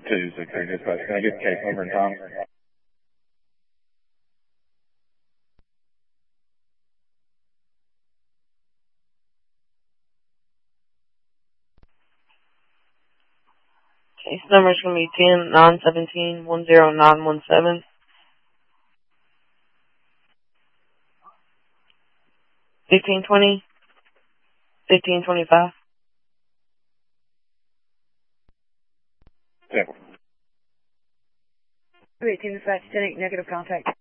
263 dispatch. Can I get the case number and time? Case number is going to be 10-917-10917. 1520, 1525. Yeah. 18 dispatch, 10-8, negative contact.